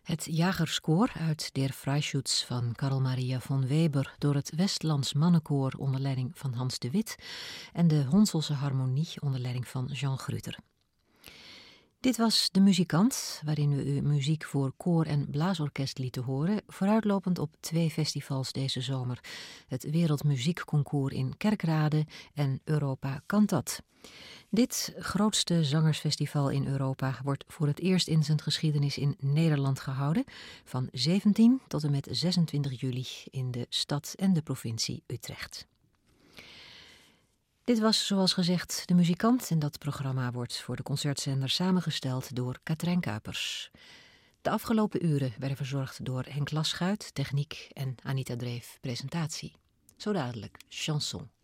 Het jagerskoor uit Der Freischütz van Karl Maria von Weber door het Westlands Mannenkoor onder leiding van Hans de Wit en de Honselse Harmonie onder leiding van Jean Gruter. Dit was De Muzikant, waarin we u muziek voor koor- en blaasorkest lieten horen, vooruitlopend op 2 festivals deze zomer. Het Wereldmuziekconcours in Kerkrade en Europa Cantat. Dit grootste zangersfestival in Europa wordt voor het eerst in zijn geschiedenis in Nederland gehouden, van 17 tot en met 26 juli in de stad en de provincie Utrecht. Dit was, zoals gezegd, De Muzikant en dat programma wordt voor de concertzender samengesteld door Katrijn Kuipers. De afgelopen uren werden verzorgd door Henk Laschuit, techniek en Anita Dreef, presentatie. Zo dadelijk, chanson.